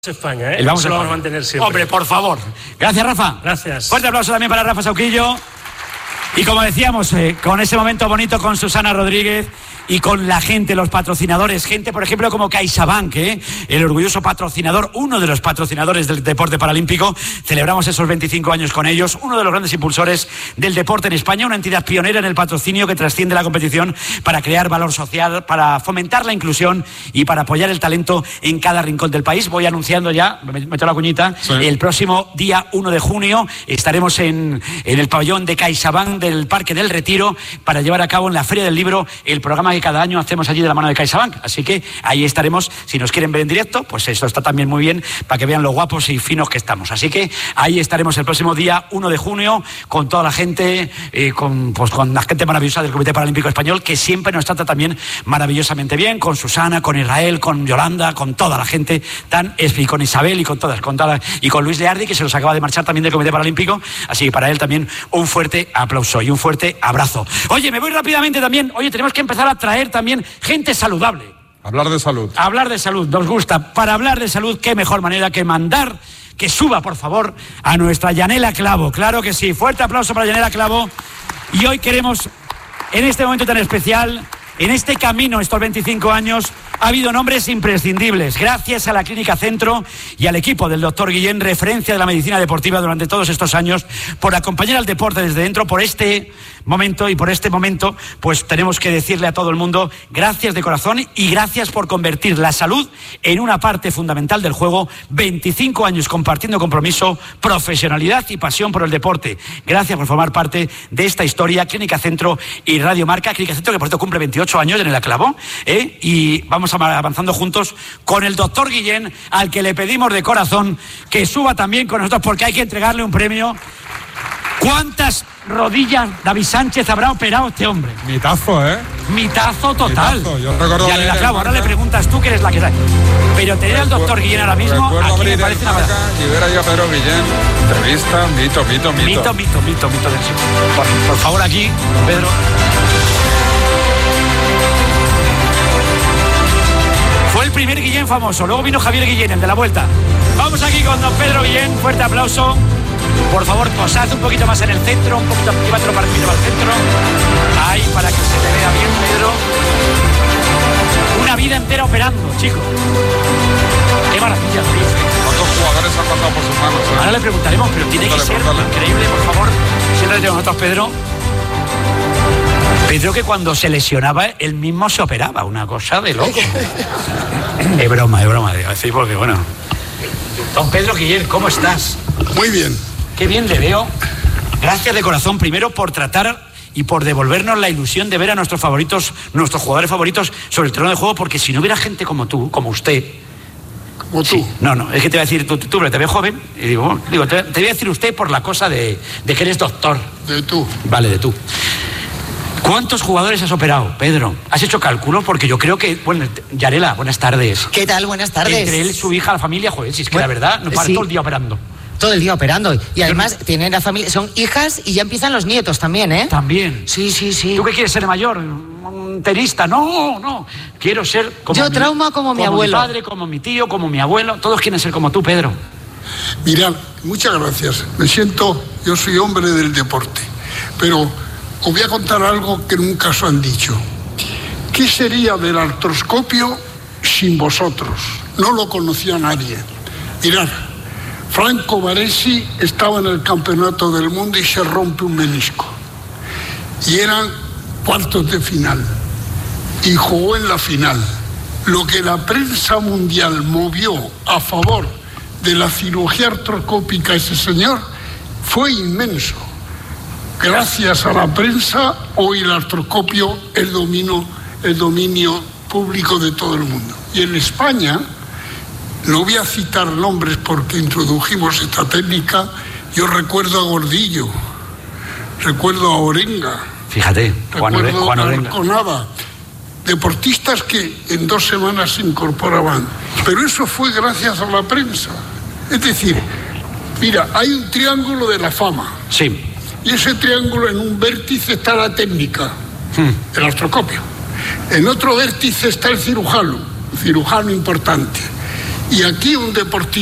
España, El vamos Eso lo a vamos a mantener siempre. Hombre, por favor. Gracias, Rafa. Gracias. Fuerte aplauso también para Rafa Sauquillo. Y como decíamos, con ese momento bonito con Susana Rodríguez y con la gente, los patrocinadores, gente, por ejemplo, como CaixaBank, el orgulloso patrocinador, uno de los patrocinadores del deporte paralímpico. Celebramos esos 25 años con ellos, uno de los grandes impulsores del deporte en España, una entidad pionera en el patrocinio que trasciende la competición para crear valor social, para fomentar la inclusión y para apoyar el talento en cada rincón del país. Voy anunciando ya, me meto la cuñita, sí. El próximo día 1 de junio estaremos en el pabellón de CaixaBank del Parque del Retiro para llevar a cabo en la Feria del Libro el programa que cada año hacemos allí de la mano de CaixaBank. Así que ahí estaremos. Si nos quieren ver en directo, pues eso está también muy bien para que vean lo guapos y finos que estamos. Así que ahí estaremos el próximo día 1 de junio con toda la gente, con la gente maravillosa del Comité Paralímpico Español, que siempre nos trata también maravillosamente bien, con Susana, con Israel, con Yolanda, con toda la gente y con Isabel y con todas, y con Luis Leardi, que se nos acaba de marchar también del Comité Paralímpico. Así que para él también un fuerte aplauso y un fuerte abrazo. Oye, me voy rápidamente también. Oye, tenemos que empezar a traer también gente saludable. Hablar de salud. Hablar de salud, nos gusta. Para hablar de salud, qué mejor manera que mandar que suba, por favor, a nuestra Yanela Clavo. Claro que sí. Fuerte aplauso para Yanela Clavo. Y hoy queremos, en este momento tan especial, en este camino, estos 25 años, ha habido nombres imprescindibles. Gracias a la Clínica Centro y al equipo del doctor Guillén, referencia de la medicina deportiva durante todos estos años, por acompañar al deporte desde dentro, por este momento y por este momento, pues tenemos que decirle a todo el mundo gracias de corazón y gracias por convertir la salud en una parte fundamental del juego. 25 años compartiendo compromiso, profesionalidad y pasión por el deporte. Gracias por formar parte de esta historia. Clínica Centro y Radio Marca. Clínica Centro que por cierto cumple 28 años en el Aclavo, y vamos avanzando juntos con el doctor Guillén, al que le pedimos de corazón que suba también con nosotros porque hay que entregarle un premio. ¿Cuántas rodillas David Sánchez habrá operado este hombre? Mitazo, Mitazo total. Mitazo. Yo recuerdo y a Clavo, ahora le preguntas tú que eres la que sabe. Pero tener al doctor Guillén ahora mismo aquí me parece una verdad. Y ver ahí a Pedro Guillén, entrevista, mito. Mito. Por favor, aquí, Pedro. Fue el primer Guillén famoso, luego vino Javier Guillén, el de la Vuelta. Vamos aquí con don Pedro Guillén, fuerte aplauso. Por favor, posad un poquito más en el centro, un poquito para el centro. Ahí, para que se te vea bien, Pedro. Una vida entera operando, chico. Qué maravilla, ¿Cuántos jugadores han pasado por sus manos? Ahora le preguntaremos, pero tiene que ser increíble, por favor. Siéntate con nosotros, Pedro. Pedro, que cuando se lesionaba, él mismo se operaba, una cosa de loco. Es broma, digo así, porque bueno. Don Pedro Guillén, ¿cómo estás? Muy bien. Qué bien le veo. Gracias de corazón, primero por tratar y por devolvernos la ilusión de ver a nuestros favoritos, nuestros jugadores favoritos sobre el terreno de juego, porque si no hubiera gente como tú, como usted. ¿Como tú? Sí, no, es que te voy a decir, tú te ves joven, y digo, te voy a decir usted por la cosa de que eres doctor. De tú. Vale, de tú. ¿Cuántos jugadores has operado, Pedro? ¿Has hecho cálculos? Porque yo creo que... Bueno, Yarela, buenas tardes. ¿Qué tal? Buenas tardes. Entre él, su hija, la familia, joder, si es que la verdad, no para todo el día operando. Todo el día operando. Y además tienen la familia, son hijas y ya empiezan los nietos también, ¿eh? También. Sí. ¿Tú qué quieres ser de mayor? ¿Un tenista? No. Quiero ser como yo trauma como mi abuelo. Como mi padre, como mi tío, como mi abuelo. Todos quieren ser como tú, Pedro. Mirad, muchas gracias. Yo soy hombre del deporte, pero os voy a contar algo que nunca os han dicho. ¿Qué sería del artroscopio sin vosotros? No lo conocía nadie. Mirad, Franco Baresi estaba en el campeonato del mundo y se rompe un menisco. Y eran cuartos de final. Y jugó en la final. Lo que la prensa mundial movió a favor de la cirugía artroscópica ese señor fue inmenso. Gracias a la prensa, hoy el artroscopio es dominio público de todo el mundo. Y en España, no voy a citar nombres porque introdujimos esta técnica, yo recuerdo a Gordillo, recuerdo a Orenga. Fíjate, Juan Orenga. Conada, deportistas que en 2 semanas se incorporaban. Pero eso fue gracias a la prensa. Es decir, mira, hay un triángulo de la fama. Sí. Y ese triángulo, en un vértice está la técnica, el artroscopio. En otro vértice está el cirujano importante. Y aquí un deportista